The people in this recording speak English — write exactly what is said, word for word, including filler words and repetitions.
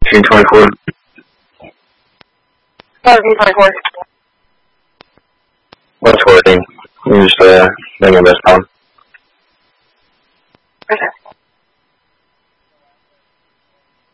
eighteen twenty-four. seventeen twenty-four. What's working? You just, uh, ring your best phone. Okay.